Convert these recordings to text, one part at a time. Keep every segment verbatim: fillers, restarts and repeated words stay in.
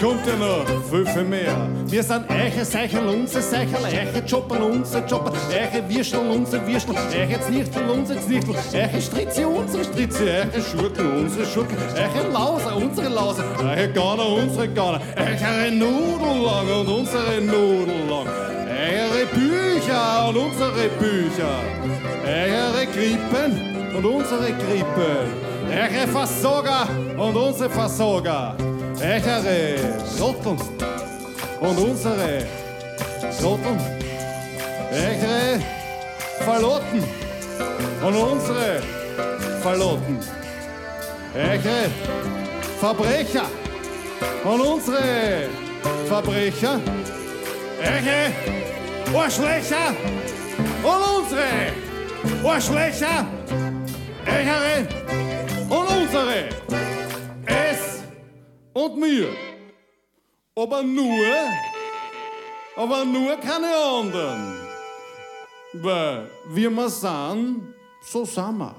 kommt ja noch viel, viel mehr. Wir sind Eiche, Seicherl, unser Seicherl, Eiche, Jopperl, unser Jopperl, Eiche, Würstel, unser Würstel, Eiche, Znichtel, unser Znichtel, Eiche, Stritzi, unsere Stritzi, Eiche, Schurken, unsere Schurken, Eiche, Lauser, unsere Lauser, Eiche, Gauner, unsere Gauner, Eiche, Nudellang und unsere Nudellang, Eiche, Bücher und unsere Bücher, Eiche, Krippen und unsere Krippen, Eiche, Versorger und unsere Versorger, Eichere Rotteln und unsere Rotteln, Eichere Verloten und unsere Verloten, Eichere Verbrecher und unsere Verbrecher, Eichere Arschlöcher und unsere Arschlöcher, Eichere und unsere Es und mir. Aber nur, aber nur keine anderen. Weil wie wir sind, so sind wir.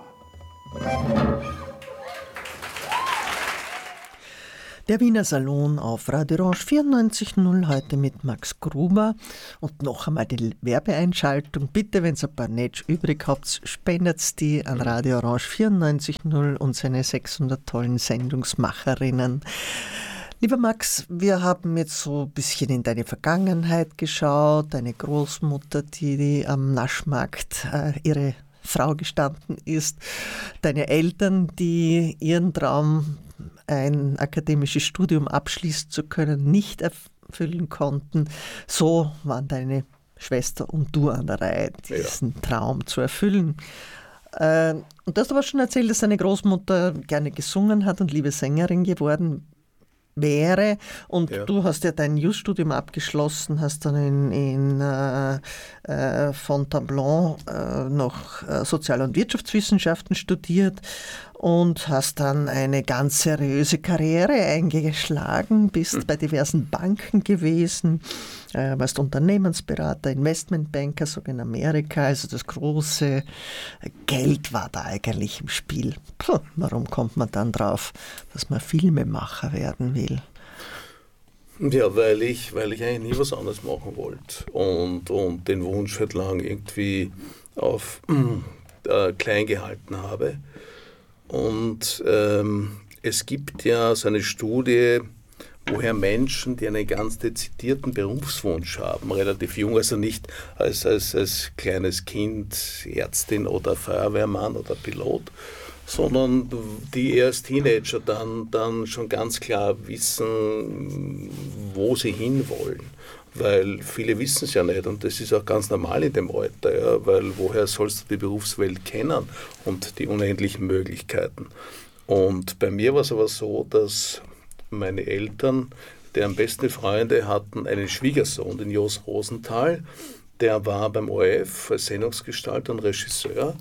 Der Wiener Salon auf Radio Orange vierundneunzig Komma null heute mit Max Gruber. Und noch einmal die Werbeeinschaltung. Bitte, wenn ihr ein paar Netsch übrig habt, spendet die an Radio Orange vierundneunzig Komma null und seine sechshundert tollen Sendungsmacherinnen. Lieber Max, wir haben jetzt so ein bisschen in deine Vergangenheit geschaut. Deine Großmutter, die, die am Naschmarkt äh, ihre Frau gestanden ist. Deine Eltern, die ihren Traum, ein akademisches Studium abschließen zu können, nicht erfüllen konnten. So waren deine Schwester und du an der Reihe, diesen ja. Traum zu erfüllen. Äh, und du hast aber schon erzählt, dass deine Großmutter gerne gesungen hat und liebe Sängerin geworden wäre. Und ja. du hast ja dein Jus-Studium abgeschlossen, hast dann in, in äh, äh, Fontainebleau äh, noch äh, Sozial- und Wirtschaftswissenschaften studiert und hast dann eine ganz seriöse Karriere eingeschlagen, bist mhm. bei diversen Banken gewesen, äh, warst Unternehmensberater, Investmentbanker, sogar in Amerika, also das große Geld war da eigentlich im Spiel. Puh, warum kommt man dann drauf, dass man Filmemacher werden will? Ja, weil ich, weil ich eigentlich nie was anderes machen wollte und, und den Wunsch halt lang irgendwie auf äh, klein gehalten habe. Und ähm, es gibt ja so eine Studie, woher Menschen, die einen ganz dezidierten Berufswunsch haben, relativ jung, also nicht als, als, als kleines Kind Ärztin oder Feuerwehrmann oder Pilot, sondern die eher als Teenager dann, dann schon ganz klar wissen, wo sie hinwollen. Weil viele wissen es ja nicht und das ist auch ganz normal in dem Alter, ja, weil woher sollst du die Berufswelt kennen und die unendlichen Möglichkeiten. Und bei mir war es aber so, dass meine Eltern, deren beste Freunde hatten einen Schwiegersohn, den Jos Rosenthal, der war beim O R F als Sendungsgestalter und Regisseur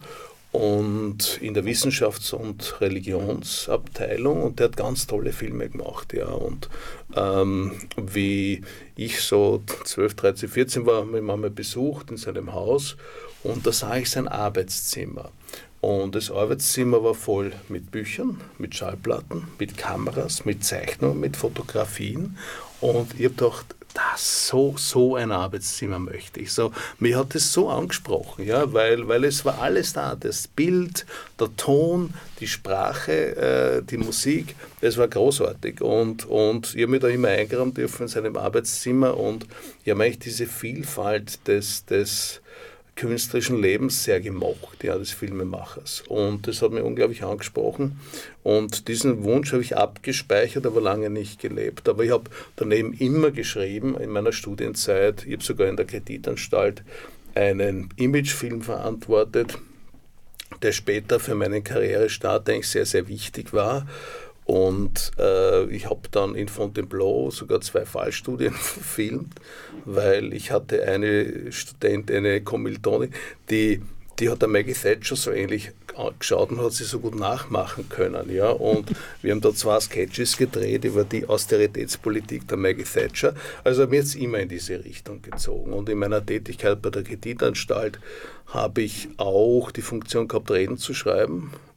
und in der Wissenschafts- und Religionsabteilung und der hat ganz tolle Filme gemacht. Ja. Und ähm, wie ich so zwölf, dreizehn, vierzehn war, habe ich Mama besucht in seinem Haus und da sah ich sein Arbeitszimmer. Und das Arbeitszimmer war voll mit Büchern, mit Schallplatten, mit Kameras, mit Zeichnungen, mit Fotografien. Und ich habe gedacht, das, so, so ein Arbeitszimmer möchte ich. So, mich hat das so angesprochen, ja, weil, weil es war alles da. Das Bild, der Ton, die Sprache, äh, die Musik, das war großartig. Und, und ich habe mich da immer eingraben dürfen in seinem Arbeitszimmer und ich habe eigentlich diese Vielfalt des, des künstlerischen Lebens sehr gemocht, ja, des Filmemachers. Und das hat mich unglaublich angesprochen. Und diesen Wunsch habe ich abgespeichert, aber lange nicht gelebt. Aber ich habe daneben immer geschrieben, in meiner Studienzeit, ich habe sogar in der Kreditanstalt einen Imagefilm verantwortet, der später für meinen Karrierestart eigentlich sehr, sehr wichtig war. Und äh, ich habe dann in Fontainebleau sogar zwei Fallstudien verfilmt, weil ich hatte eine Studentin, eine Kommilitonin, die, die hat der Maggie Thatcher so ähnlich geschaut und hat sie so gut nachmachen können. Ja? Und wir haben da zwei Sketches gedreht über die Austeritätspolitik der Maggie Thatcher. Also mir hat es immer in diese Richtung gezogen. Und in meiner Tätigkeit bei der Kreditanstalt habe ich auch die Funktion gehabt, Reden zu schreiben.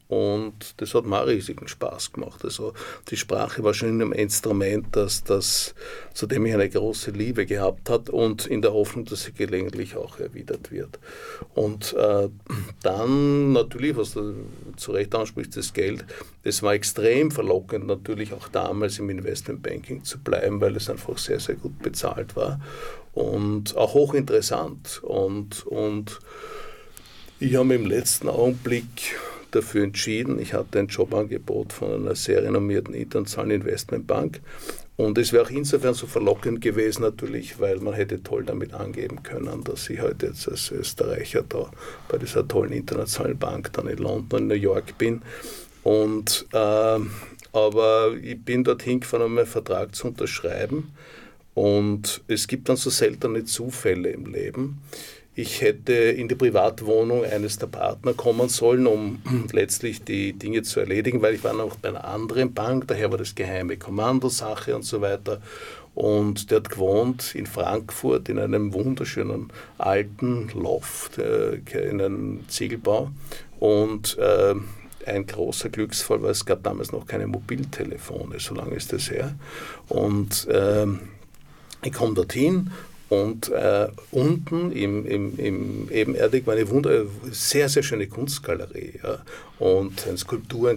und das hat mir auch riesigen Spaß gemacht. Also die Sprache war schon ein Instrument, das, das, zu dem ich eine große Liebe gehabt habe und in der Hoffnung, dass sie gelegentlich auch erwidert wird. Und äh, dann natürlich, was du zu Recht ansprichst, das Geld, es war extrem verlockend, natürlich auch damals im Investmentbanking zu bleiben, weil es einfach sehr, sehr gut bezahlt war und auch hochinteressant. Und, und ich habe mich im letzten Augenblick dafür entschieden. Ich hatte ein Jobangebot von einer sehr renommierten internationalen Investmentbank und es wäre auch insofern so verlockend gewesen natürlich, weil man hätte toll damit angeben können, dass ich heute jetzt als Österreicher da bei dieser tollen internationalen Bank dann in London, in New York bin. Und, äh, aber ich bin dorthin gefahren, um einen Vertrag zu unterschreiben und es gibt dann so seltene Zufälle im Leben. Ich hätte in die Privatwohnung eines der Partner kommen sollen, um letztlich die Dinge zu erledigen, weil ich war noch bei einer anderen Bank, daher war das geheime Kommandosache und so weiter. Und der hat gewohnt in Frankfurt in einem wunderschönen alten Loft, äh, in einem Ziegelbau. Und äh, ein großer Glücksfall, weil es gab damals noch keine Mobiltelefone, so lange ist das her. Und äh, ich komme dorthin. Und äh, unten im, im, im ebenerdig war eine wunder, sehr, sehr schöne Kunstgalerie. Ja. Und ein Skulpturen,